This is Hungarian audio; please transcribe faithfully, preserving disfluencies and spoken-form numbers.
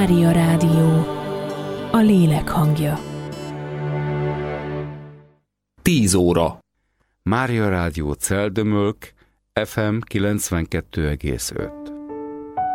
Mária Rádió, a lélek hangja. tíz óra. Mária Rádió Celdömölk, ef em kilencvenkettő egész öt.